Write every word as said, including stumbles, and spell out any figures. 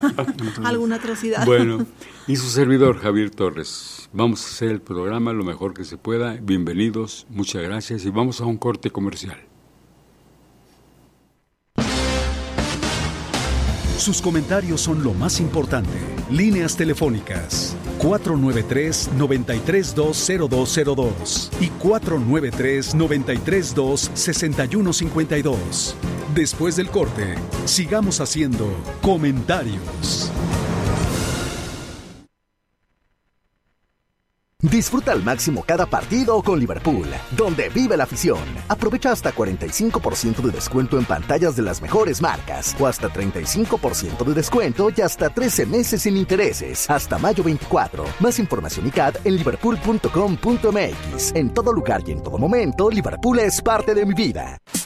alguna atrocidad. Bueno, y su servidor Javier Torres. Vamos a hacer el programa lo mejor que se pueda. Bienvenidos, muchas gracias y vamos a un corte comercial. Sus comentarios son lo más importante. Líneas telefónicas cuatro nueve tres, nueve tres dos, cero dos cero dos y cuatro nueve tres, nueve tres dos, seis uno cinco dos. Después del corte, sigamos haciendo comentarios. Disfruta al máximo cada partido con Liverpool, donde vive la afición. Aprovecha hasta cuarenta y cinco por ciento de descuento en pantallas de las mejores marcas, o hasta treinta y cinco por ciento de descuento y hasta trece meses sin intereses, hasta mayo veinticuatro. Más información y C A D en liverpool punto com punto m x. En todo lugar y en todo momento, Liverpool es parte de mi vida.